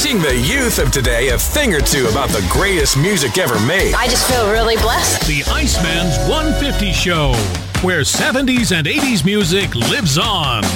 teaching the youth of today a thing or two about the greatest music ever made. I just feel really blessed. The Iceman's 150 Show, where 70s and 80s music lives on.